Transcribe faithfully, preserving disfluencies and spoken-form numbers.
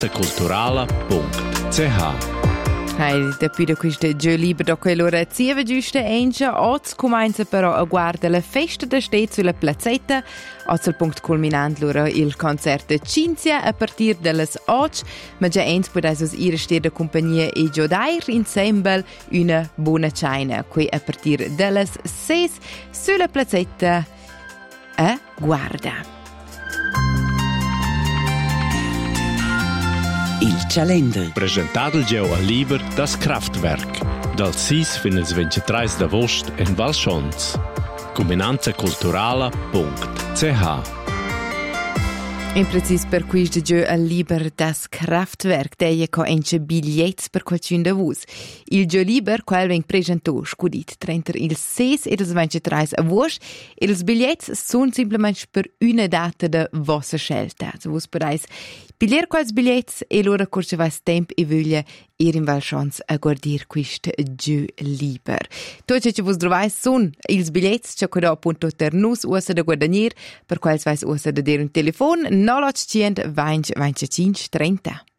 culturala punct c h. Hai depui da questa gio libero da quell'ora zieva giusta engia, oz comincia però a guardare la festa da stet sulla plazzetta, oz al punct culminant l'ora il concerto Cinzia a partir delles och, ma già ens podaisos ira sted da compagnia e giodair insieme una buona cena, qui a partir delles ses sulla plazzetta a guarda. Il calender. Presentato il geo al Liber das Kraftwerk. Dal sis fin il ventitreis d'agost in Valschons. Combinanza culturala punct c h. In precis per questo gio al Liber das Kraftwerk, deia co ence bigliets per qualcun da vus. Il gio Liber, qual veng presentato, scudit, trenta il ses e il ventitreis agost, e ils bigliets sun simplement per una data da vossa scelta. So vus podais biglier quals bigliets e lura curce vais temp e voglia ir in Valschons a guardir quist gio Liber. Tot ce vus trovais sun ils bigliets, ce coda appunto ter nus ussa da guadagnir, per quals vais ussa da dir un telefon, nol otto cento venti venticinque trenta.